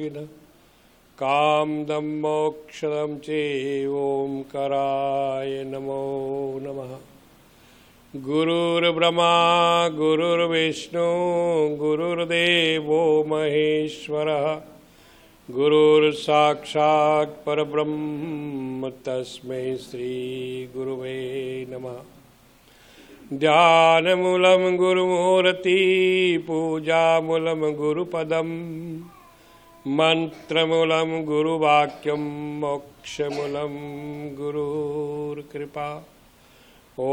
योगिनः कामदं मोक्षदं चैवोंकाराय नमो नमः। गुरुर्ब्रह्मा गुरुर्विष्णु गुरुर्देवो महेश्वरः गुरुर्साक्षात् परब्रह्म तस्मै श्री गुरुवे नमः। ध्यानमूलं गुरुमूर्ति पूजामूलं गुरुपदं मंत्रमूलं गुरुवाक्यं मोक्षमूलं गुरुर्कृपा।